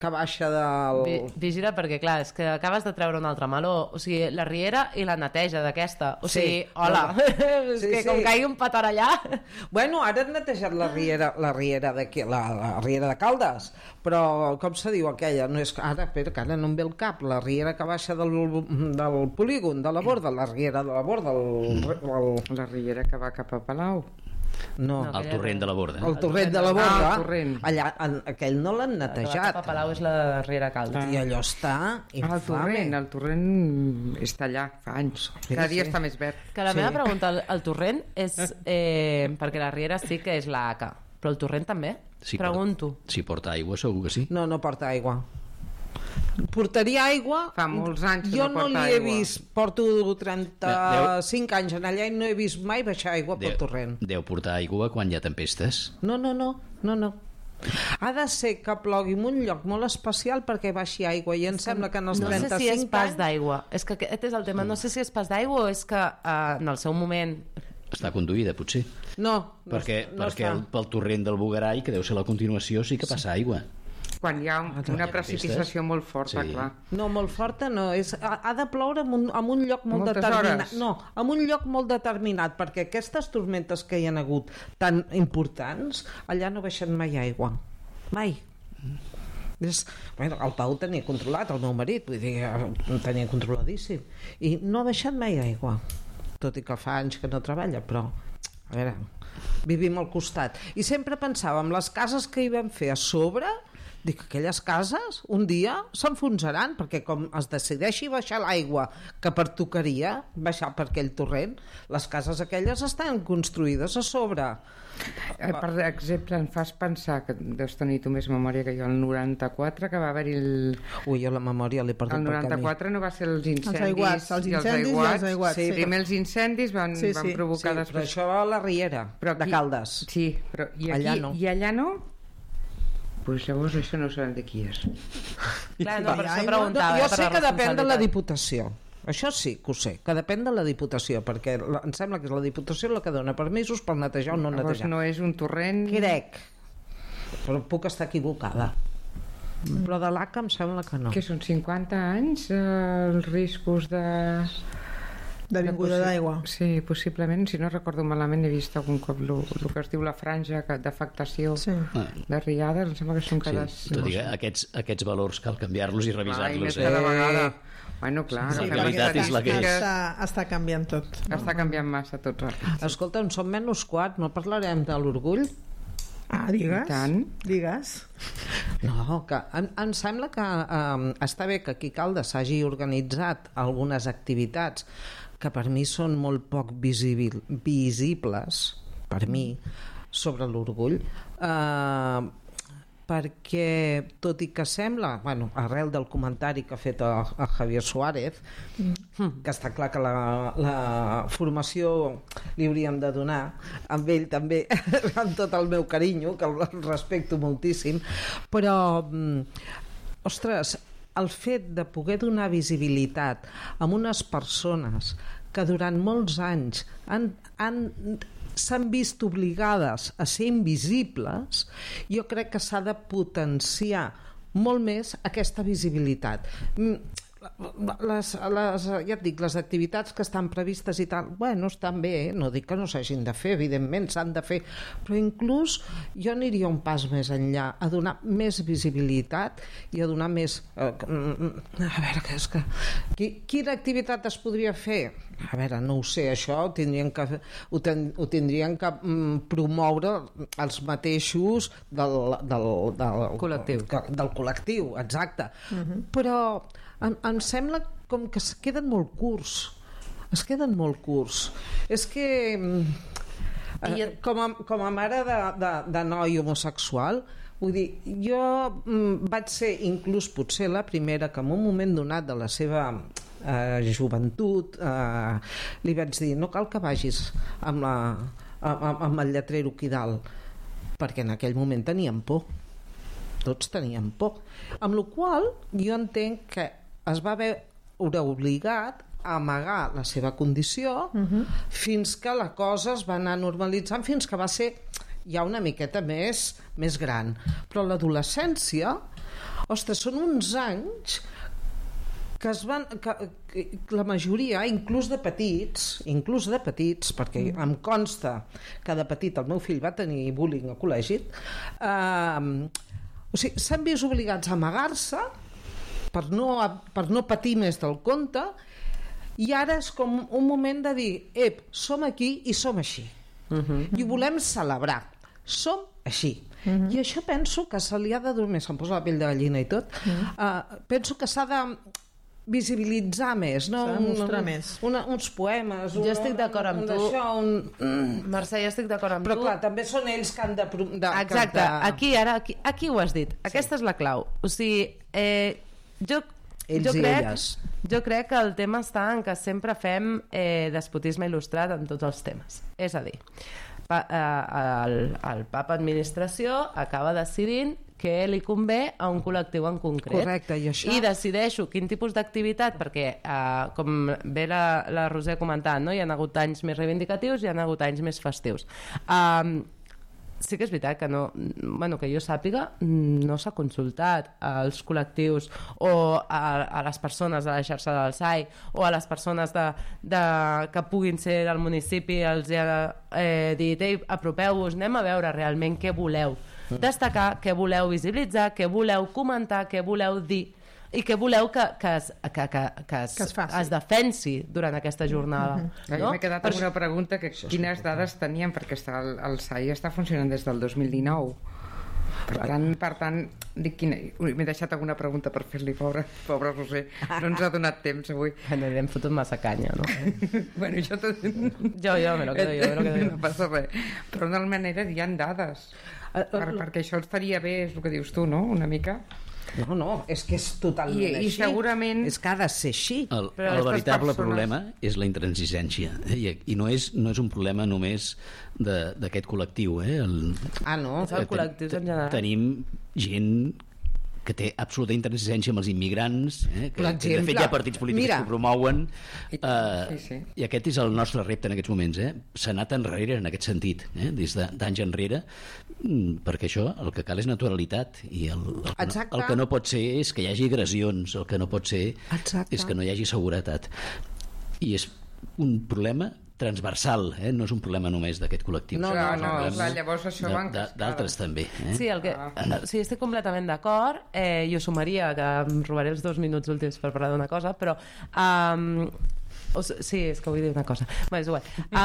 que baixa del... Vigila, perquè clar, és que acabes de treure un altre meló, o sigui, la riera i la neteja d'aquesta, o sigui, hola, és que com caigui un petar allà... Bueno, ara han netejat la riera de Caldes, però com se diu aquella? No és, espera, que ara no em ve el cap, la riera que baixa del polígon, de la Borda, la riera de la Borda, la riera que va cap a Palau. No, el torrent de la Borda. El torrent de la Borda, allà, aquell no l'han netejat. La Palau és la riera Caldes. I allò està infame. El torrent està allà fa anys. Cada dia està més verd. Que la meva pregunta, el torrent és... perquè la riera sí que és la ACA, però el torrent també? Pregunto. Si porta aigua, segur que sí. No porta aigua. Portaria aigua fa molts anys que jo no li he vist, porto 35 anys en allà i no he vist mai baixar aigua pel torrent. Deu portar aigua quan hi ha tempestes? No ha de ser que plogui en un lloc molt especial perquè baixi aigua i em sembla que en els 35 anys... No sé si és pas d'aigua, és que aquest és el tema, no sé si és pas d'aigua o és que en el seu moment... Està conduïda, potser. No perquè pel torrent del Bugarai, que deu ser la continuació, sí que passa aigua. Quan hi ha una precipitació molt forta, clar. No, molt forta no, ha de ploure en un lloc molt determinat. No, en un lloc molt determinat, perquè aquestes tormentes que hi ha hagut tan importants, allà no baixen mai aigua. Mai. El Pau tenia controlat, el meu marit, vull dir, el tenia controladíssim. I no ha baixat mai aigua, tot i que fa anys que no treballa, però... A veure, vivim al costat. I sempre pensàvem, les cases que hi vam fer a sobre... Dic, aquelles cases un dia s'enfonsaran perquè com es decideixi baixar l'aigua que pertocaria baixar per aquell torrent, les cases aquelles estan construïdes a sobre. Per exemple, em fas pensar que deus tenir tu més memòria que jo, el 94 que va haver-hi Ui, jo la memòria l'he perdut pel camí. El 94 no va ser els incendis els aiguats, sí. Primer els incendis van provocar després... Però això a la riera de Caldes. Sí, però i aquí, allà no? Pues llavors això no sabem de qui és. Clar, no, per això preguntava. Jo sé que depèn de la Diputació. Això sí que ho sé, que depèn de la Diputació, perquè em sembla que és la Diputació la que dona permisos per netejar o no netejar. Llavors no és un torrent... Crec, però puc estar equivocada. Però de l'ACA em sembla que no. Que són 50 anys els riscos de vinguda d'aigua. Sí, possiblement, si no recordo malament, he vist algun cop el que es diu la franja d'afectació de riades, em sembla que són cada... Sí, tot i que aquests valors cal canviar-los i revisar-los. Cada vegada. Bueno, clar, la realitat és la que és. Està canviant tot. Està canviant massa tot ràpid. Escolta, en som -4, no parlarem de l'orgull? Digues. No, que em sembla que està bé que aquí a Caldes s'hagi organitzat algunes activitats que per mi són molt poc visibles per mi sobre l'orgull, perquè tot i que sembla, arrel del comentari que ha fet a Javier Suárez, que està clar que la formació li hauríem de donar, amb ell també, amb tot el meu carinyo, que el respecto moltíssim, però ostres, el fet de poder donar visibilitat a unes persones que durant molts anys s'han vist obligades a ser invisibles, jo crec que s'ha de potenciar molt més aquesta visibilitat. Ja et dic, les activitats que estan previstes i tal, estan bé, no dic que no s'hagin de fer, evidentment s'han de fer, però inclús jo aniria un pas més enllà, a donar més visibilitat i a donar més a veure, és que quina activitat es podria fer? A veure, no ho sé, això ho tindrien que promoure els mateixos del col·lectiu, exacte. Però em sembla com que es queden molt curts. És que com a mare de noi homosexual, vull dir, jo vaig ser inclús potser la primera que en un moment donat de la seva joventut li vaig dir, no cal que vagis amb el lletrero aquí dalt, perquè en aquell moment teníem por, tots teníem por, amb la qual jo entenc que es va veure obligat a amagar la seva condició fins que la cosa es va anar normalitzant, fins que va ser ja una miqueta més gran. Però l'adolescència ostres, són uns anys que la majoria, inclús de petits, perquè em consta que de petit el meu fill va tenir bullying al col·legi, o sigui, s'han vist obligats a amagar-se per no patir més del compte, i ara és com un moment de dir, som aquí i som així, i ho volem celebrar, som així. I això penso que se li ha de donar més, em posa la pell de gallina i tot, penso que s'ha de visibilitzar més, no? S'ha de mostrar més. Uns poemes, jo estic d'acord amb tu, Mercè, jo estic d'acord amb tu, però clar, també són ells que han de... Exacte, aquí ho has dit, aquesta és la clau, o sigui, jo crec que el tema està en que sempre fem despotisme il·lustrat en tots els temes, és a dir, el papa administració acaba decidint què li convé a un col·lectiu en concret. Correcte, i això... I decideixo quin tipus d'activitat, perquè com ve la Roser comentant, no? Hi ha hagut anys més reivindicatius i hi ha hagut anys més festius. Sí que és veritat que no, que jo sàpiga, no s'ha consultat als col·lectius o a les persones de la xarxa del SAI o a les persones que puguin ser del municipi, els ha dit, apropeu-vos, anem a veure realment què voleu destacar, què voleu visibilitzar, què voleu comentar, què voleu dir i què voleu que es defensi durant aquesta jornada. Jo m'he quedat amb una pregunta, que quines dades tenien, perquè el SAI està funcionant des del 2019. Per tant, m'he deixat alguna pregunta per fer-li, pobre Roser, no ens ha donat temps avui. Li hem fotut massa canya, no? Bueno, jo me lo quedo yo. No passa res. Però d'una manera hi ha dades, perquè això els faria bé, és el que dius tu, no?, una mica. No, és que és totalment així. I segurament... És que ha de ser així. El veritable problema és la intransigència. I no és un problema només d'aquest col·lectiu. No, és el col·lectiu en general. Tenim gent que té absoluta intransigència amb els immigrants, que de fet hi ha partits polítics que ho promouen, i aquest és el nostre repte en aquests moments, s'ha anat enrere en aquest sentit, des d'anys enrere, perquè això, el que cal és naturalitat, i el que no pot ser és que hi hagi agressions, el que no pot ser és que no hi hagi seguretat, i és un problema transversal, no és un problema només d'aquest col·lectiu. No, llavors això va d'altres també. Sí, estic completament d'acord. Jo sumaria, que em robaré els 2 minuts últims per parlar d'una cosa, però sí, és que vull dir una cosa. És igual.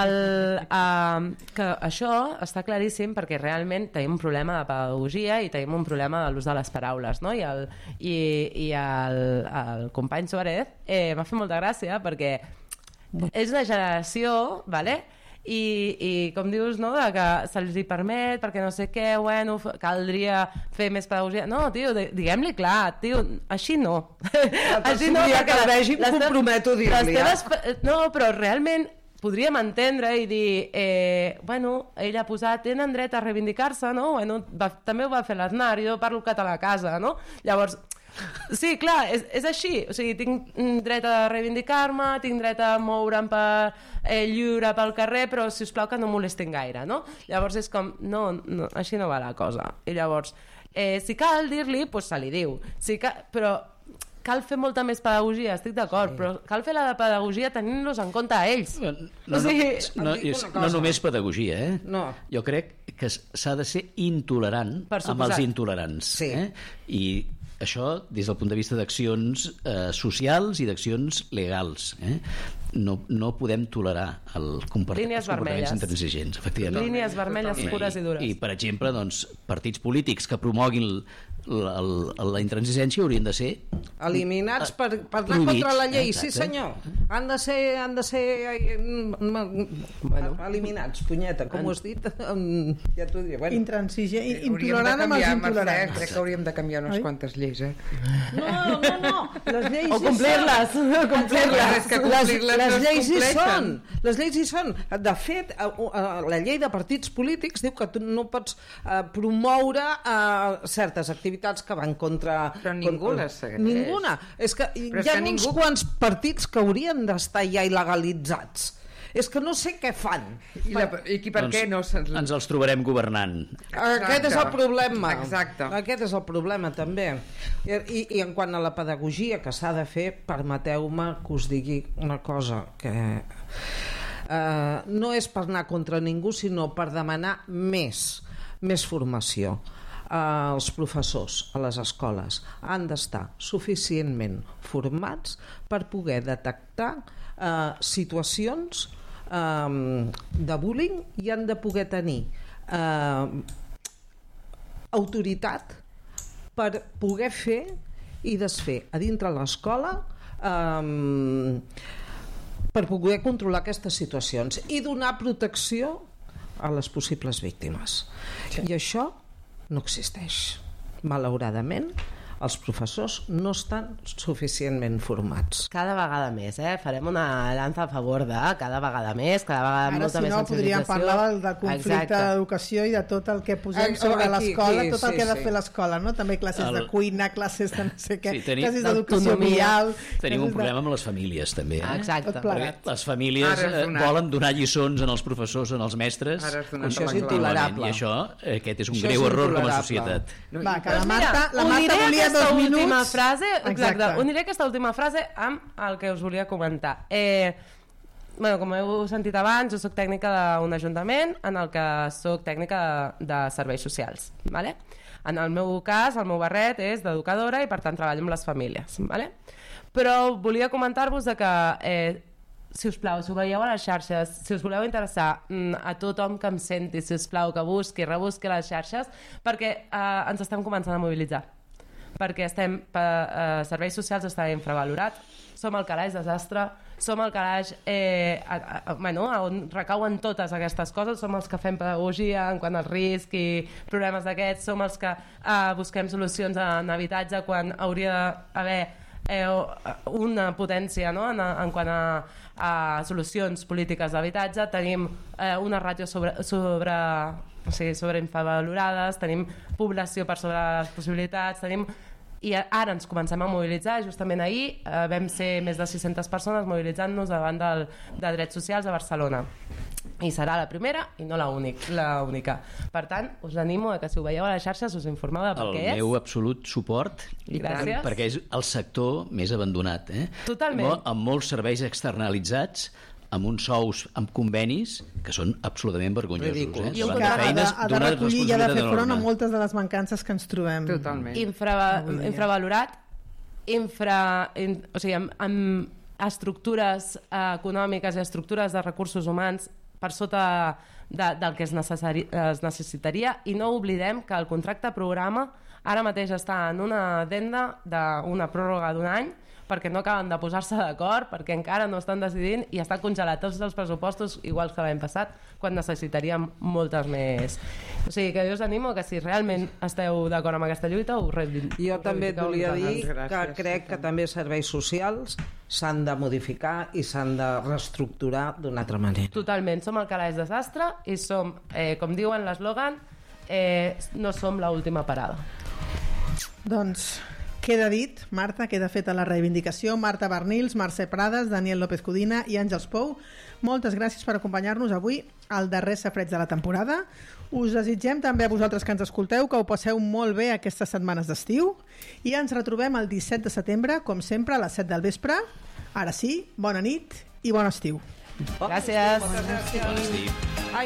Que això està claríssim perquè realment tenim un problema de pedagogia i tenim un problema de l'ús de les paraules, no? I el company Suárez m'ha fet molta gràcia perquè és una generació, vale? I com dius, no, que se'ls hi permet perquè no sé què, bueno, caldria fer més pedagogia. No, tio, diguem-li clar, tio, així no. Així no, perquè el règim comprometo dir-li. No, però realment podríem entendre i dir, bueno, ell ha posat, tenen dret a reivindicar-se, no? Bueno, també ho va fer l'Aznar, jo parlo català a casa, no? Llavors, sí, clar, és així, o sigui, tinc dret a reivindicar-me, tinc dret a moure'm lliure pel carrer, però sisplau que no molestin gaire, no? Llavors és com, no, així no va la cosa. I llavors, si cal dir-li, doncs se li diu. Però cal fer molta més pedagogia, estic d'acord, però cal fer la pedagogia tenint-los en compte a ells. No només pedagogia, No. Jo crec que s'ha de ser intolerant amb els intolerants. I això des del punt de vista d'accions socials i d'accions legals. No podem tolerar els comportaments intransigents, efectivament. Línies vermelles pures i dures. I, per exemple, partits polítics que promoguin la intransigència haurien de ser eliminats per anar contra la llei. Sí, senyor. Han de ser eliminats, punyeta, com ho has dit? Ja t'ho diré. Intransigent, intolerant amb els intolerants. Crec que hauríem de canviar unes quantes lleis, No. Les lleis o complir-les. Les lleis hi són. Les lleis hi són. De fet, la llei de partits polítics diu que tu no pots promoure certes activitats que van contra... Però ningú les segueix. Ninguna. És que hi ha uns quants partits que haurien d'estar ja il·legalitzats. És que no sé què fan. I per què no ens els trobarem governant. Aquest és el problema. Exacte. Aquest és el problema, també. I en quant a la pedagogia que s'ha de fer, permeteu-me que us digui una cosa, que no és per anar contra ningú, sinó per demanar més formació. Els professors a les escoles han d'estar suficientment formats per poder detectar situacions de bullying i han de poder tenir autoritat per poder fer i desfer a dintre l'escola per poder controlar aquestes situacions i donar protecció a les possibles víctimes. I això no existeix. Malauradament, els professors no estan suficientment formats. Cada vegada més, farem una lança a favor de cada vegada més, cada vegada amb molta més sensibilització. Podríem parlar del conflicte d'educació i de tot el que posem sobre l'escola, tot el que ha de fer l'escola, no? També classes de cuina, classes de no sé què, classes d'educació vial... Tenim un problema amb les famílies, també. Exacte. Perquè les famílies volen donar lliçons als professors, als mestres. Això és intolerable. I això, aquest és un greu error com a societat. Va, que la Marta volia 2 minuts. Uniré aquesta última frase amb el que us volia comentar. Com heu sentit abans, jo soc tècnica d'un ajuntament en el que soc tècnica de serveis socials. Vale? En el meu cas, el meu barret és d'educadora i per tant treballo amb les famílies. Vale? Però volia comentar-vos que si us plau, si ho veieu a les xarxes, si us voleu interessar a tothom que em senti, si us plau, que busqui, rebusqui les xarxes, perquè ens estem començant a mobilitzar. Perquè serveis socials està infravalorat, som el calaix desastre, som el calaix on recauen totes aquestes coses, som els que fem pedagogia en quant al risc i problemes d'aquests, som els que busquem solucions en habitatge quan hauria d'haver una potència, no? En quant a solucions polítiques d'habitatge. Tenim una ràtio sobre infravalorades, tenim població per sobre les possibilitats, i ara ens comencem a mobilitzar. Justament ahir vam ser més de 600 persones mobilitzant-nos davant de drets socials a Barcelona, i serà la primera i no l'única. Per tant, us animo a que si ho veieu a les xarxes us informeu de per què és. El meu absolut suport. Gràcies. Perquè és el sector més abandonat. Totalment. Amb molts serveis externalitzats, amb uns sous, amb convenis que són absolutament vergonyosos. I ha de recollir i ha de fer front a moltes de les mancances que ens trobem. Totalment. Infravalorat, amb estructures econòmiques i estructures de recursos humans per sota del que es necessitaria, i no oblidem que el contracte programa ara mateix està en una addenda d'una pròrroga d'1 any perquè no acaben de posar-se d'acord, perquè encara no estan decidint i estan congelats tots els pressupostos iguals que l'any passat, quan necessitaríem moltes més. O sigui, que jo us animo que si realment esteu d'acord amb aquesta lluita ho reivindiqueu. Jo també et volia dir que crec que també serveis socials s'han de modificar i s'han de reestructurar d'una altra manera. Totalment, som el calaix desastre i som, com diuen l'eslògan, no som l'última parada. Doncs queda dit, Marta, queda feta la reivindicació. Marta Barnils, Mercè Prades, Daniel López Codina i Àngels Pou, moltes gràcies per acompanyar-nos avui al darrer Safareig de la temporada. Us desitgem també a vosaltres que ens escolteu que ho passeu molt bé aquestes setmanes d'estiu i ens retrobem el 17 de setembre, com sempre, a les 7 del vespre. Ara sí, bona nit i bon estiu. Gràcies. Bon estiu.